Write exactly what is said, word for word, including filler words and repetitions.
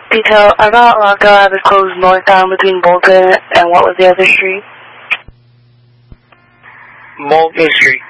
Detail, I got locked out at the closed northbound between Bolton and what was the other street? Bolton Street.